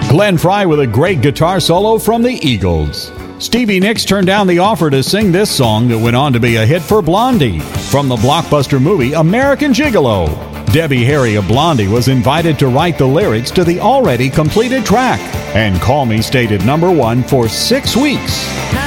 Glenn Frey with a great guitar solo from the Eagles. Stevie Nicks turned down the offer to sing this song that went on to be a hit for Blondie from the blockbuster movie American Gigolo. Debbie Harry of Blondie was invited to write the lyrics to the already completed track, and Call Me stayed at number 1 for 6 weeks.